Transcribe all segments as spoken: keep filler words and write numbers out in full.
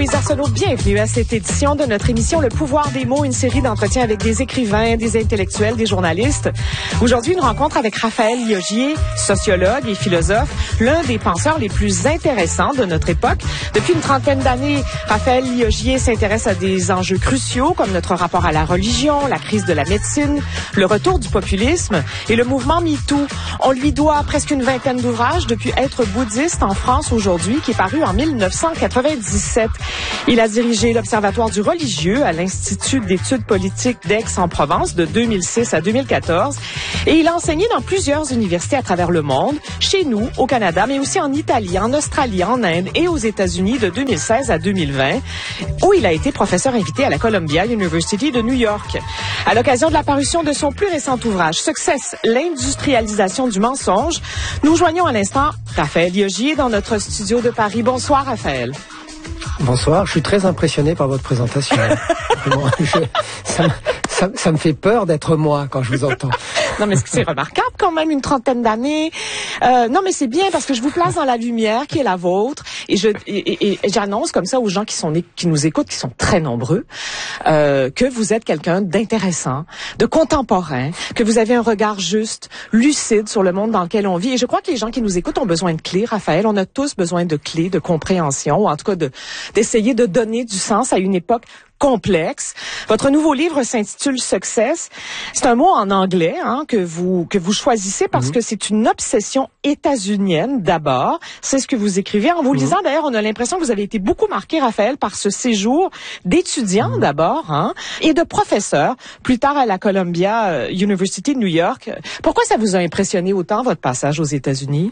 Louise Arsenault, bienvenue à cette édition de notre émission Le pouvoir des mots, une série d'entretiens avec des écrivains, des intellectuels, des journalistes. Aujourd'hui, une rencontre avec Raphaël Liogier, sociologue et philosophe, l'un des penseurs les plus intéressants de notre époque. Depuis une trentaine d'années, Raphaël Liogier s'intéresse à des enjeux cruciaux comme notre rapport à la religion, la crise de la médecine, le retour du populisme et le mouvement MeToo. On lui doit presque une vingtaine d'ouvrages depuis Être bouddhiste en France aujourd'hui, qui est paru en mille neuf cent quatre-vingt-dix-sept. Il a dirigé l'Observatoire du religieux à l'Institut d'études politiques d'Aix-en-Provence de deux mille six à deux mille quatorze et il a enseigné dans plusieurs universités à travers le monde, chez nous, au Canada, mais aussi en Italie, en Australie, en Inde et aux États-Unis de deux mille seize à deux mille vingt, où il a été professeur invité à la Columbia University de New York. À l'occasion de la parution de son plus récent ouvrage, Success, l'industrialisation du mensonge, nous joignons à l'instant Raphaël Liogier dans notre studio de Paris. Bonsoir, Raphaël. Bonsoir, je suis très impressionné par votre présentation. Vraiment, je, ça, ça, ça me fait peur d'être moi quand je vous entends. Non, mais c'est remarquable quand même, une trentaine d'années. Euh, non, mais c'est bien parce que je vous place dans la lumière qui est la vôtre et je et, et, et j'annonce comme ça aux gens qui sont qui nous écoutent, qui sont très nombreux, euh, que vous êtes quelqu'un d'intéressant, de contemporain, que vous avez un regard juste, lucide sur le monde dans lequel on vit. Et je crois que les gens qui nous écoutent ont besoin de clés, Raphaël. On a tous besoin de clés, de compréhension, ou en tout cas de d'essayer de donner du sens à une époque complexe. Votre nouveau livre s'intitule Success. C'est un mot en anglais hein, que vous que vous choisissez parce mmh. que c'est une obsession états-unienne d'abord. C'est ce que vous écrivez. En vous mmh. lisant d'ailleurs, on a l'impression que vous avez été beaucoup marqué, Raphaël, par ce séjour d'étudiant mmh. d'abord hein, et de professeur plus tard à la Columbia University de New York. Pourquoi ça vous a impressionné autant votre passage aux États-Unis?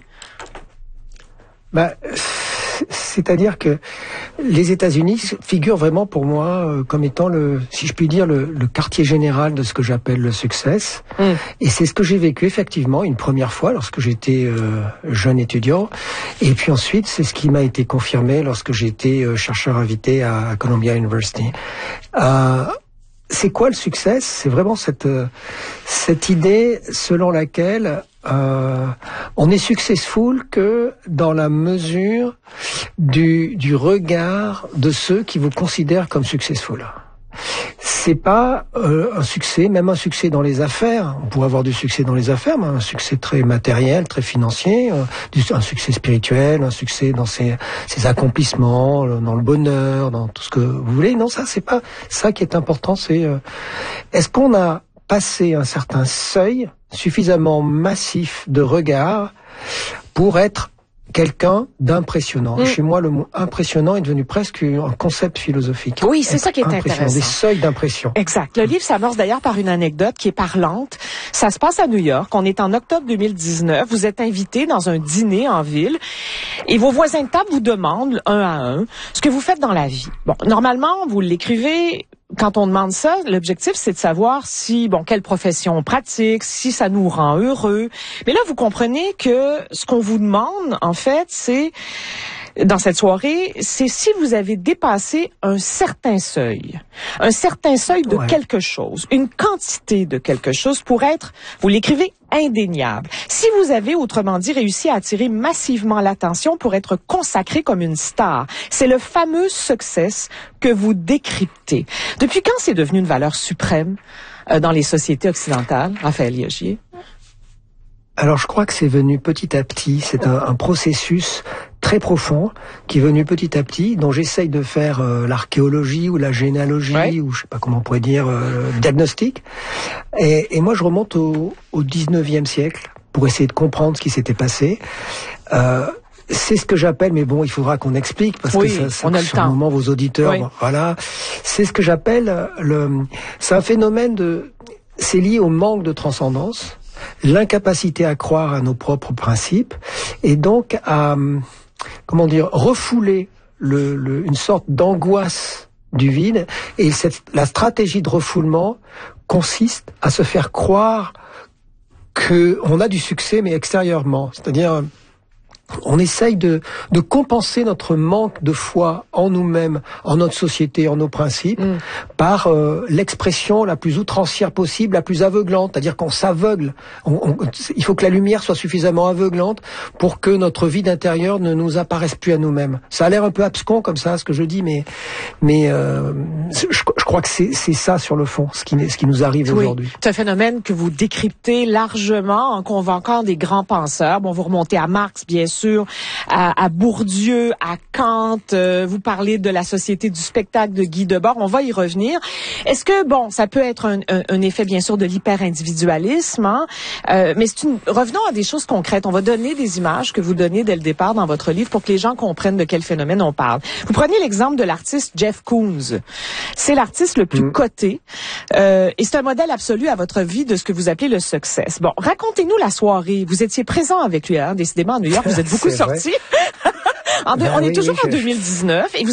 Ben, c'est-à-dire que les États-Unis figurent vraiment pour moi euh, comme étant le, si je puis dire, le, le quartier général de ce que j'appelle le success. Mm. Et c'est ce que j'ai vécu effectivement une première fois lorsque j'étais euh, jeune étudiant. Et puis ensuite, c'est ce qui m'a été confirmé lorsque j'étais euh, chercheur invité à, à Columbia University. Euh, c'est quoi le success? C'est vraiment cette euh, cette idée selon laquelle Euh, on est successful que dans la mesure du, du regard de ceux qui vous considèrent comme successful. C'est pas euh, un succès, même un succès dans les affaires. On pourrait avoir du succès dans les affaires, mais un succès très matériel, très financier, euh, un succès spirituel, un succès dans ses, ses accomplissements, dans le bonheur, dans tout ce que vous voulez. Non, ça c'est pas ça qui est important. C'est euh, est-ce qu'on a passé un certain seuil suffisamment massif de regard pour être quelqu'un d'impressionnant. Mmh. Chez moi, le mot impressionnant est devenu presque un concept philosophique. Oui, c'est ça qui est intéressant. Des seuils d'impression. Exact. Le livre s'amorce d'ailleurs par une anecdote qui est parlante. Ça se passe à New York. On est en octobre deux mille dix-neuf. Vous êtes invité dans un dîner en ville et vos voisins de table vous demandent un à un ce que vous faites dans la vie. Bon, normalement, vous l'écrivez. Quand on demande ça, l'objectif, c'est de savoir si, bon, quelle profession on pratique, si ça nous rend heureux. Mais là, vous comprenez que ce qu'on vous demande, en fait, c'est, dans cette soirée, c'est si vous avez dépassé un certain seuil. Un certain seuil de ouais. quelque chose. Une quantité de quelque chose pour être, vous l'écrivez, indéniable. Si vous avez, autrement dit, réussi à attirer massivement l'attention pour être consacré comme une star, c'est le fameux success que vous décryptez. Depuis quand c'est devenu une valeur suprême euh, dans les sociétés occidentales, Raphaël Liogier? Alors je crois que c'est venu petit à petit, c'est un, un processus très profond qui est venu petit à petit, dont j'essaye de faire euh, l'archéologie ou la généalogie, ouais. ou je sais pas comment on pourrait dire, euh, le diagnostic. Et, et moi je remonte au, au dix-neuvième siècle pour essayer de comprendre ce qui s'était passé. Euh, c'est ce que j'appelle, mais bon, il faudra qu'on explique parce oui, que ça, ça on a le sur temps. le moment vos auditeurs, oui. bon, voilà, c'est ce que j'appelle le, c'est un phénomène de, c'est lié au manque de transcendance. L'incapacité à croire à nos propres principes et donc à, comment dire, refouler le, le, une sorte d'angoisse du vide. Et cette, la stratégie de refoulement consiste à se faire croire que on a du succès mais extérieurement, c'est-à-dire on essaye de, de compenser notre manque de foi en nous-mêmes, en notre société, en nos principes, mmh. par euh, l'expression la plus outrancière possible, la plus aveuglante. C'est-à-dire qu'on s'aveugle. On, on, il faut que la lumière soit suffisamment aveuglante pour que notre vie d'intérieur ne nous apparaisse plus à nous-mêmes. Ça a l'air un peu abscon comme ça, ce que je dis, mais, mais euh, je, je crois que c'est, c'est ça, sur le fond, ce qui, ce qui nous arrive oui. aujourd'hui. C'est un phénomène que vous décryptez largement en convoquant des grands penseurs. Bon, vous remontez à Marx, bien sûr, à, à Bourdieu, à Kant. Euh, vous parlez de la Société du spectacle de Guy Debord. On va y revenir. Est-ce que, bon, ça peut être un, un, un effet, bien sûr, de l'hyper-individualisme, hein? euh, mais c'est une... revenons à des choses concrètes. On va donner des images que vous donnez dès le départ dans votre livre pour que les gens comprennent de quel phénomène on parle. Vous prenez l'exemple de l'artiste Jeff Koons. C'est l'artiste le plus mmh. coté euh, et c'est un modèle absolu à votre vie de ce que vous appelez le success. Bon, racontez-nous la soirée. Vous étiez présent avec lui, hein, décidément à New York. Vous êtes beaucoup sortis. en deux, ben on oui, est toujours oui, en je... deux mille dix-neuf et vous